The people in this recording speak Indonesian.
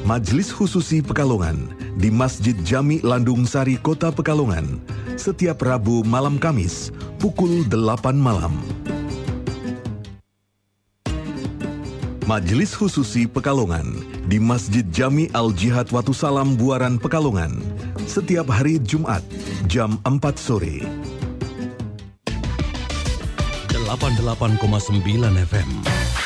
Majelis Khususi Pekalongan di Masjid Jami Landung Sari Kota Pekalongan setiap Rabu malam Kamis pukul 8 malam. Majelis Khususi Pekalongan di Masjid Jami Al-Jihad Watu Salam Buaran Pekalongan setiap hari Jumat jam 4 sore. 88,9 FM